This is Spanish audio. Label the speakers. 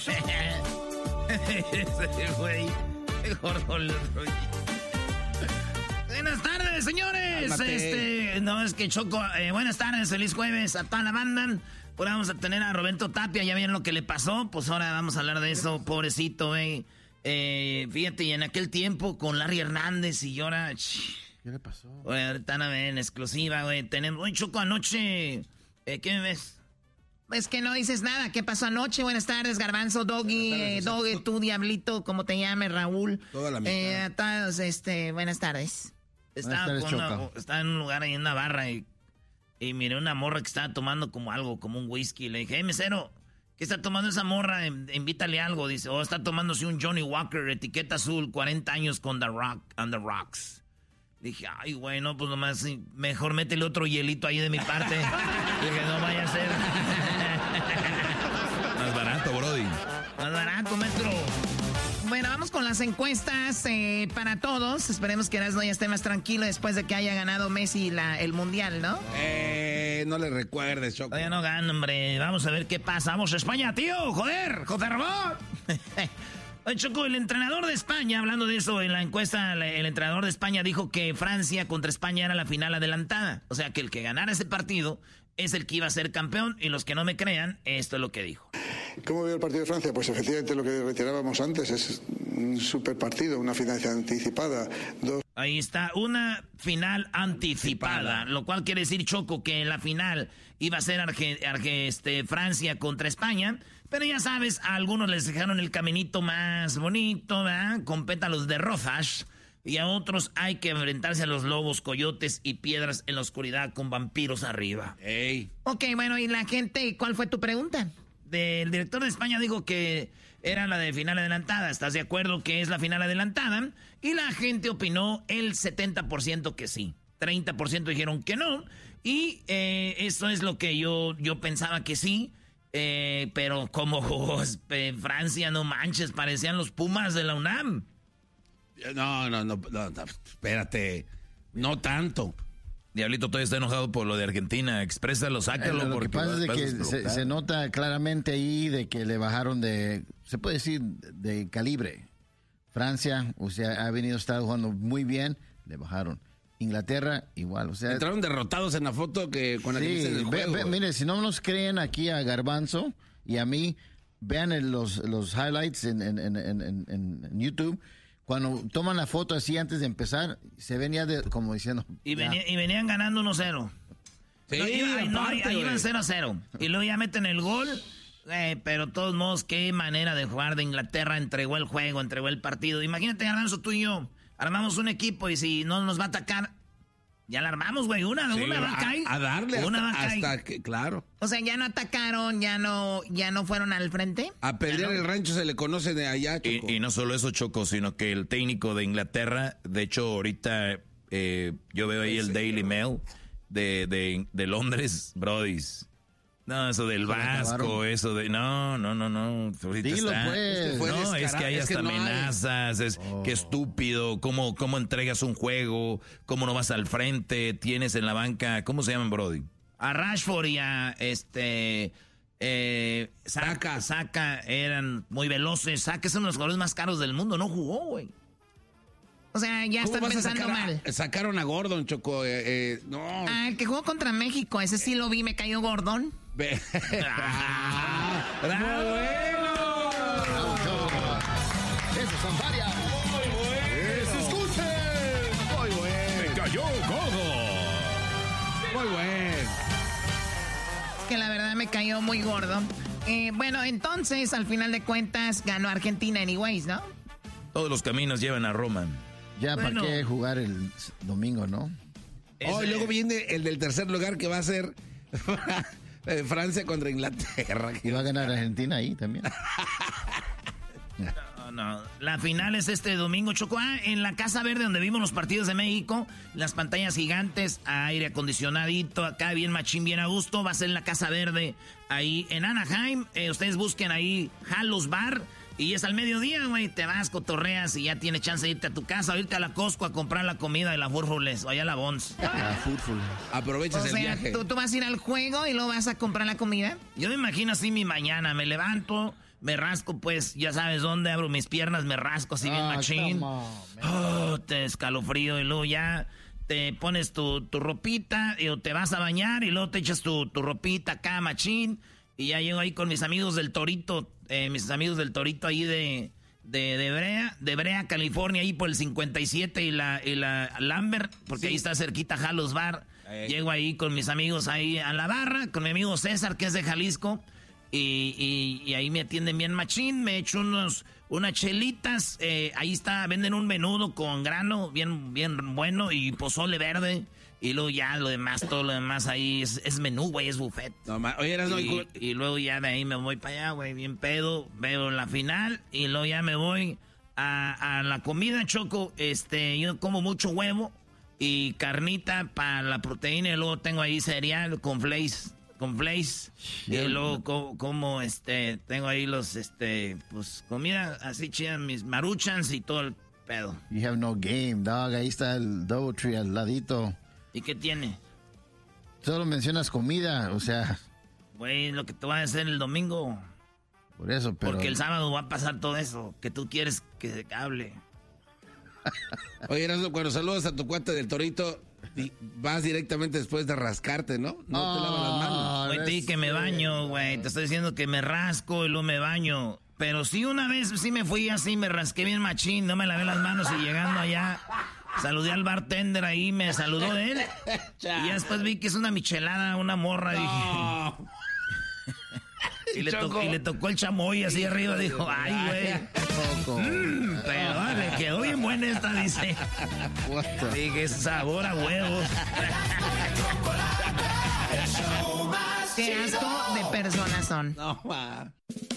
Speaker 1: Ese güey. Gordo el otro. Buenas tardes, señores. No, es que Choco. Buenas tardes, feliz jueves a toda la banda. Ahora vamos a tener a Roberto Tapia. Ya vieron lo que le pasó. Pues ahora vamos a hablar de eso, pobrecito, güey. Fíjate, y en aquel tiempo con Larry Hernández y ahora...
Speaker 2: ¿Qué le pasó?
Speaker 1: Oye, ahorita en exclusiva, güey. Tenemos... Oye, Choco, anoche... ¿Qué me ves?
Speaker 3: Es que no dices nada. ¿Qué pasó anoche? Buenas tardes, Garbanzo, Doggy, Doggy, tú, Diablito, como te llames, Raúl.
Speaker 2: Toda la mitad.
Speaker 3: Todos, buenas tardes.
Speaker 1: Estaba en un lugar ahí en una barra y miré una morra que estaba tomando como algo, como un whisky. Le dije, mesero, ¿qué está tomando esa morra? Invítale algo. Dice, está tomándose un Johnny Walker, etiqueta azul, 40 años con The Rock and the Rocks. Dije, ay, güey, no, pues nomás, mejor métele otro hielito ahí de mi parte. Dije, no vaya a ser.
Speaker 4: Más barato, brody.
Speaker 1: Más barato, maestro.
Speaker 3: Bueno, vamos con las encuestas para todos. Esperemos que Erasmo ya esté más tranquilo después de que haya ganado Messi el Mundial, ¿no?
Speaker 2: No le recuerdes, Choco.
Speaker 1: Todavía no gano, hombre. Vamos a ver qué pasa. Vamos a España, tío. Joder, José Ramón. Oye, Choco, el entrenador de España, hablando de eso, en la encuesta, el entrenador de España dijo que Francia contra España era la final adelantada. O sea, que el que ganara ese partido es el que iba a ser campeón. Y los que no me crean, esto es lo que dijo.
Speaker 5: ¿Cómo veo el partido de Francia? Pues efectivamente lo que retirábamos antes es un super partido, una final anticipada.
Speaker 1: Ahí está, una final anticipada, lo cual quiere decir, Choco, que la final iba a ser Francia contra España, pero ya sabes, a algunos les dejaron el caminito más bonito, ¿verdad? Con pétalos de rosas, y a otros hay que enfrentarse a los lobos, coyotes y piedras en la oscuridad con vampiros arriba.
Speaker 2: Ey.
Speaker 3: Ok, bueno, y la gente, ¿cuál fue tu pregunta?
Speaker 1: El director de España dijo que era la de final adelantada. ¿Estás de acuerdo que es la final adelantada? Y la gente opinó el 70% que sí. 30% dijeron que no. Y eso es lo que yo pensaba que sí. Pero como Francia, no manches, parecían los Pumas de la UNAM.
Speaker 2: No, espérate. No tanto.
Speaker 4: Diablito todavía está enojado por lo de Argentina. Exprésalo, sácalo.
Speaker 6: Lo que pasa es que se nota claramente ahí de que le bajaron se puede decir, de calibre. Francia, o sea, ha venido, estado jugando muy bien, le bajaron. Inglaterra, igual, o sea...
Speaker 2: Entraron derrotados en la foto que con la que dice del juego.
Speaker 6: Mire, si no nos creen aquí a Garbanzo y a mí, vean los highlights en YouTube. Cuando toman la foto así antes de empezar, se ven ya como diciendo...
Speaker 1: Y venían ganando 1-0.
Speaker 2: Sí,
Speaker 1: ahí iban 0-0. Y luego ya meten el gol. Pero de todos modos, qué manera de jugar de Inglaterra. Entregó el juego, entregó el partido. Imagínate, Alonso, tú y yo. Armamos un equipo y si no nos va a atacar... Ya la armamos, güey. Una va a caer.
Speaker 2: A darle
Speaker 1: una
Speaker 2: hasta que, claro.
Speaker 3: O sea, ya no atacaron, ya no fueron al frente.
Speaker 2: A pelear el rancho se le conoce de allá, Choco.
Speaker 4: Y no solo eso, Choco, sino que el técnico de Inglaterra, de hecho, ahorita yo veo ahí el Daily Mail de Londres, brodis. No, eso del Vasco, eso de... No. Ahorita
Speaker 6: dilo,
Speaker 4: está,
Speaker 6: pues.
Speaker 4: No, es que hay hasta amenazas, qué estúpido, cómo entregas un juego, cómo no vas al frente, tienes en la banca... ¿Cómo se llaman, brody?
Speaker 1: A Rashford y a Saka eran muy veloces. Saka es uno de los jugadores más caros del mundo, no jugó, güey.
Speaker 3: O sea, ya están pensando mal.
Speaker 2: Sacaron a Gordon, Choco. No.
Speaker 3: Ah, el que jugó contra México, ese sí lo vi, me cayó Gordon.
Speaker 2: ¡Bravo!
Speaker 6: Eso son varias.
Speaker 4: Muy bueno.
Speaker 6: ¡Escuchen!
Speaker 2: Muy bueno.
Speaker 4: ¡Me cayó Gordon!
Speaker 2: Muy bueno.
Speaker 3: Es que la verdad me cayó muy gordo. Bueno, entonces, al final de cuentas, ganó Argentina anyways, ¿no?
Speaker 4: Todos los caminos llevan a Roma.
Speaker 6: Ya,
Speaker 1: Bueno.
Speaker 6: ¿para qué jugar el domingo, no?
Speaker 2: Y luego viene el del tercer lugar que va a ser Francia contra Inglaterra.
Speaker 6: Y va a ganar Argentina ahí también.
Speaker 1: No. La final es este domingo, Choco. En la Casa Verde, donde vimos los partidos de México, las pantallas gigantes, aire acondicionadito, acá bien machín, bien a gusto. Va a ser en la Casa Verde, ahí en Anaheim. Ustedes busquen ahí Halos Bar. Y es al mediodía, güey, te vas, cotorreas y ya tienes chance de irte a tu casa o irte a la Costco a comprar la comida de la Furfules o allá a la Bons.
Speaker 2: Aprovechas el viaje.
Speaker 3: ¿tú vas a ir al juego y luego vas a comprar la comida?
Speaker 1: Yo me imagino así mi mañana, me levanto, me rasco, pues, ya sabes dónde, abro mis piernas, me rasco así bien machín. Te escalofrío y luego ya te pones tu ropita y te vas a bañar y luego te echas tu ropita acá machín y ya llego ahí con mis amigos del Torito, ahí de Brea, California, ahí por el 57 y la Lambert, porque ahí está cerquita Jalos Bar. Llego ahí con mis amigos ahí a la barra, con mi amigo César, que es de Jalisco, y ahí me atienden bien machín, me echo unas chelitas, ahí está, venden un menudo con grano, bien bueno, y pozole verde, y luego ya todo lo demás ahí es menú, güey, es buffet. Y luego ya de ahí me voy para allá, güey, bien pedo, veo la final, y luego ya me voy a la comida, Choco, yo como mucho huevo, y carnita para la proteína, y luego tengo ahí cereal con flakes, y luego como tengo ahí los, pues comida así chida, mis maruchans y todo el pedo.
Speaker 6: You have no game, dog, ahí está el Doubletree al ladito.
Speaker 1: ¿Y qué tiene?
Speaker 6: Solo mencionas comida, o sea...
Speaker 1: Güey, lo que te voy a hacer el domingo.
Speaker 6: Por eso, pero...
Speaker 1: Porque el sábado va a pasar todo eso, que tú quieres que se hable.
Speaker 2: Oye, Erasmo, cuando saludas a tu cuate del Torito, vas directamente después de rascarte, ¿no? No te lavas las manos.
Speaker 1: Güey, te dije que me baño, güey. Te estoy diciendo que me rasco y luego me baño. Pero sí, una vez sí me fui así, me rasqué bien machín, no me lavé las manos y llegando allá, saludé al bartender ahí, me saludó él. Y ya después vi que es una michelada, una morra, dije... Y le tocó el chamoy así arriba, dijo, ay, güey. Pero le quedó bien buena esta, dice. Dije, sabor a huevos.
Speaker 3: Qué asco de personas son.
Speaker 2: No, ma.